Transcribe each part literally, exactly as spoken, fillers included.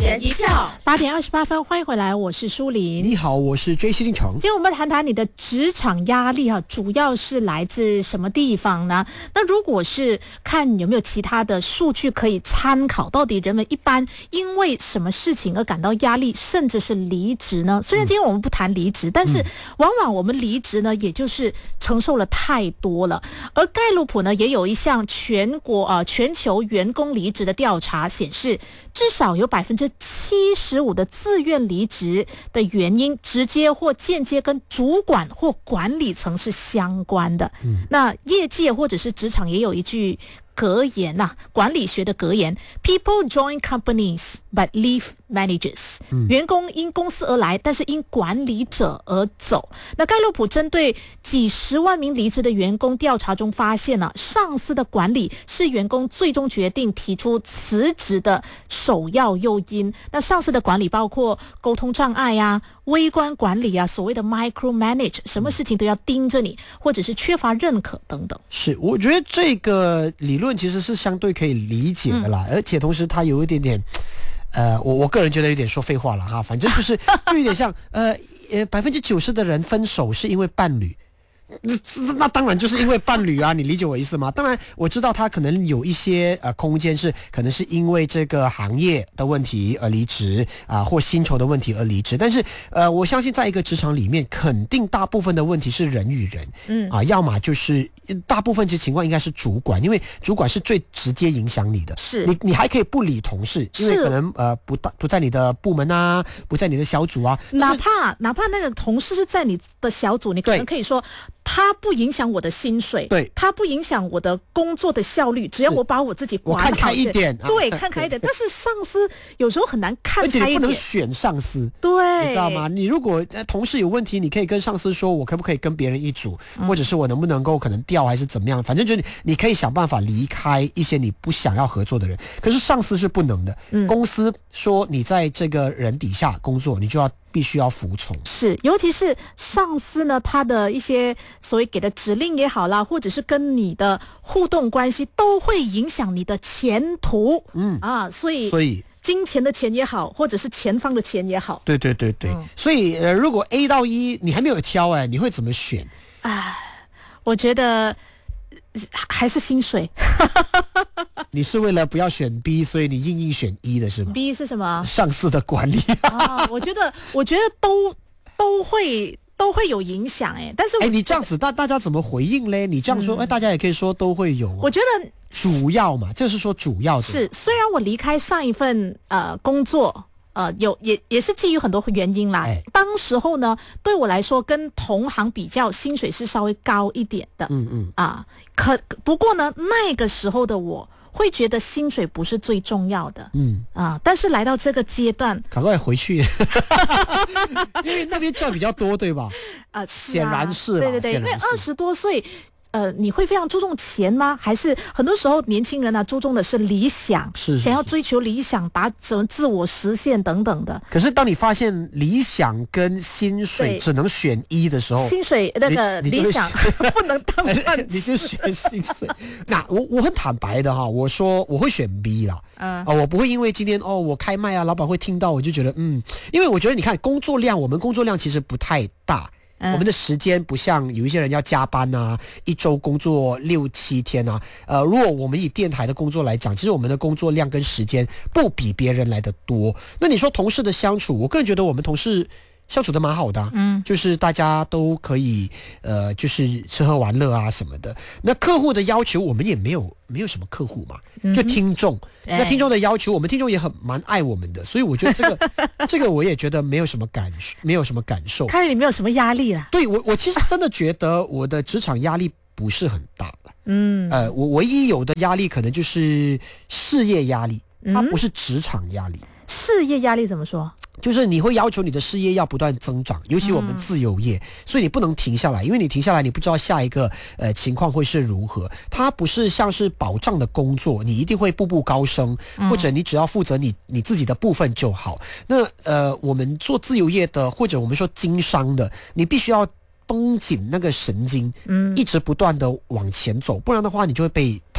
人一票。 八点二十八分，欢迎回来，我是舒琳。 你好，我是 J C 进城。 今天我们谈谈你的职场压力啊，主要是来自什么地方呢？那如果是看有没有其他的数据可以参考，到底人们一般因为什么事情而感到压力，甚至是离职呢？虽然今天我们不谈离职，但是往往我们离职呢，也就是承受了太多了。而盖洛普呢，也有一项全国呃全球员工离职的调查显示，至少有百分之七十五的自愿离职的原因，直接或间接跟主管或管理层是相关的。嗯、那业界或者是职场也有一句格言呐、啊，管理学的格言 ：People join companies but leave managers、嗯。员工因公司而来，但是因管理者而走。那盖洛普针对几十万名离职的员工调查中发现呢、啊，上司的管理是员工最终决定提出辞职的首要诱因。那上司的管理包括沟通障碍啊、微观管理啊、所谓的 micro manage， 什么事情都要盯着你，或者是缺乏认可等等。 是，我觉得这个理论其实是相对可以理解的啦，嗯、而且同时它有一点点，呃，我我个人觉得有点说废话了哈，反正就是就有点像，呃呃，百分之九十的人分手是因为伴侣。那那当然就是因为伴侣啊，你理解我意思吗？当然我知道他可能有一些呃空间是可能是因为这个行业的问题而离职啊、呃，或薪酬的问题而离职。但是呃，我相信在一个职场里面，肯定大部分的问题是人与人，嗯啊，要么就是大部分其实情况应该是主管，因为主管是最直接影响你的。 是你你还可以不理同事，因为可能呃不不在你的部门啊，不在你的小组啊， 哪怕哪怕那个同事是在你的小组，你可能可以说。它不影响我的薪水， 对， 它不影响我的工作的效率，只要我把我自己管好， 我看开一点， 对，啊、看开一点。但是上司有时候很难看开一点， 而且你不能选上司， 对， 你知道吗？你如果同事有问题，你可以跟上司说，我可不可以跟别人一组，嗯、或者是我能不能够可能调还是怎么样，反正就是你可以想办法离开一些你不想要合作的人。可是上司是不能的，嗯、公司说你在这个人底下工作，你就要。必须要服从， 是，尤其是上司呢，他的一些所谓给的指令也好啦，或者是跟你的互动关系，都会影响你的前途。嗯啊，所以所以金钱的钱也好，或者是前方的钱也好， 对对对对。嗯、所以呃，如果 A 到一你还没有挑哎，你会怎么选？ 哎，我觉得还是薪水。 你是为了不要选 B， 所以你硬硬选一的是吗 ？B 是什么？ 上司的管理。 啊，我觉得，我觉得都都会都会有影响哎。但是哎，你这样子大大家怎么回应嘞？你这样说，哎、嗯，大家也可以说都会有、啊。 我觉得主要嘛，这是说主要的。 是，虽然我离开上一份呃工作。呃，有也也是基于很多原因啦。哎、当时候呢，对我来说，跟同行比较，薪水是稍微高一点的。嗯嗯啊，可不过呢，那个时候的我会觉得薪水不是最重要的。嗯啊，但是来到这个阶段， 赶快回去，因为那边赚比较多，对吧？ 啊， 显然是， 对对对，因为二十多岁。呃，你会非常注重钱吗？还是很多时候年轻人啊，注重的是理想， 是, 是, 是想要追求理想，达成自我实现等等的。 可是当你发现理想跟薪水只能选一的时候， 薪水那个理想不能当饭吃， 你就选薪水。那我我很坦白的哈，我说我会选 B 啦。嗯啊、呃，我不会因为今天哦我开麦啊，老板会听到，我就觉得嗯，因为我觉得你看工作量，我们工作量其实不太大。我们的时间不像有一些人要加班啊，一周工作六七天啊。呃，如果我们以电台的工作来讲，其实我们的工作量跟时间不比别人来得多。那你说同事的相处，我个人觉得我们同事相处的蛮好的、啊，嗯，就是大家都可以呃，就是吃喝玩乐啊什么的。那客户的要求，我们也没有没有什么客户嘛，就听众。嗯、那听众的要求，我们听众也很蛮爱我们的，所以我觉得这个这个我也觉得没有什么感没有什么感受。 看来你没有什么压力啦。 对我我其实真的觉得我的职场压力不是很大了。嗯，呃，我唯一有的压力可能就是事业压力，它不是职场压力。 嗯、事业压力怎么说？ 就是你会要求你的事业要不断增长，尤其我们自由业，嗯、所以你不能停下来，因为你停下来，你不知道下一个呃情况会是如何。它不是像是保障的工作，你一定会步步高升，嗯、或者你只要负责你你自己的部分就好。那呃，我们做自由业的，或者我们说经商的，你必须要绷紧那个神经，嗯，一直不断的往前走，不然的话，你就会被淘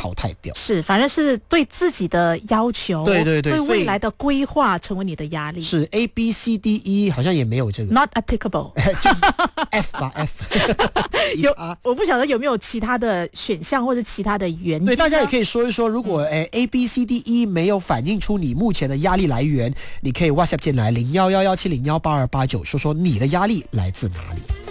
淘汰掉。 是，反正是对自己的要求， 对对对， 对未来的规划成为你的压力。 是 A B C D E 好像也没有这个 ，not applicable ，F 吧 F 有，我不晓得有没有其他的选项或者其他的原因。 对，大家也可以说一说，如果诶、嗯、A B C D E 没有反映出你目前的压力来源，你可以 WhatsApp 进来零幺幺幺七零幺八二八九，说说你的压力来自哪里。